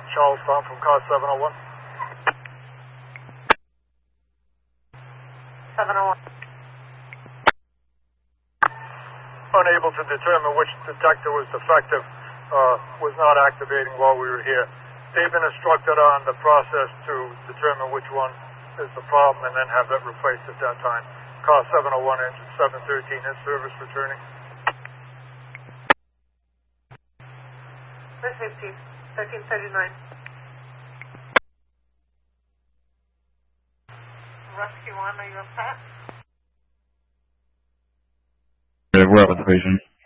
Charlestown from car 701. 701. Unable to determine which detector was defective, was not activating while we were here. They've been instructed on the process to determine which one is the problem and then have that replaced at that time. Car 701, engine 713, in service returning. 650, 1339. Rescue 1, are you on set? We're out with the patient.